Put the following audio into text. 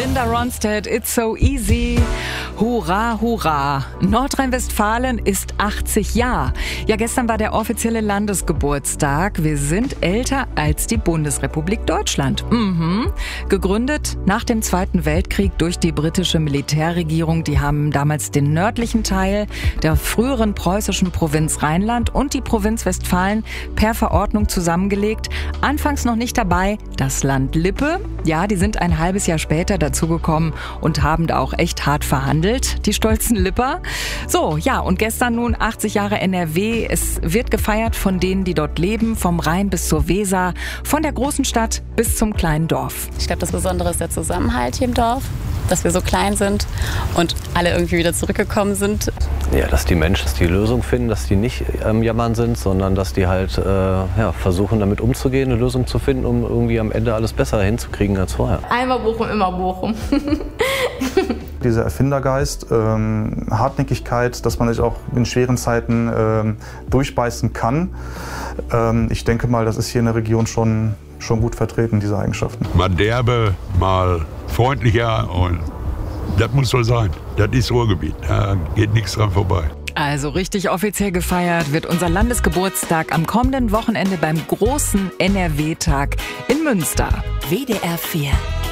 Linda Ronstadt, It's So Easy. Hurra, hurra. Nordrhein-Westfalen ist 80 Jahre. Ja, gestern war der offizielle Landesgeburtstag. Wir sind älter als die Bundesrepublik Deutschland. Gegründet nach dem Zweiten Weltkrieg durch die britische Militärregierung. Die haben damals den nördlichen Teil der früheren preußischen Provinz Rheinland und die Provinz Westfalen per Verordnung zusammengelegt. Anfangs noch nicht dabei das Land Lippe. Ja, die sind ein halbes Jahr später dazugekommen und haben da auch echt hart verhandelt, die stolzen Lipper. So, ja, und gestern nun 80 Jahre NRW. Es wird gefeiert von denen, die dort leben, vom Rhein bis zur Weser, von der großen Stadt bis zum kleinen Dorf. Ich glaube, das Besondere ist der Zusammenhalt hier im Dorf, dass wir so klein sind und alle irgendwie wieder zurückgekommen sind. Ja, dass die Menschen die Lösung finden, dass die nicht am Jammern sind, sondern dass die halt versuchen, damit umzugehen, eine Lösung zu finden, um irgendwie am Ende alles besser hinzukriegen als vorher. Einmal Bochum, immer Bochum. Dieser Erfindergeist, Hartnäckigkeit, dass man sich auch in schweren Zeiten durchbeißen kann. Ich denke mal, das ist hier in der Region schon gut vertreten, diese Eigenschaften. Mal derbe, mal freundlicher, und das muss so sein. Das ist Ruhrgebiet, da geht nichts dran vorbei. Also richtig offiziell gefeiert wird unser Landesgeburtstag am kommenden Wochenende beim großen NRW-Tag in Münster. WDR 4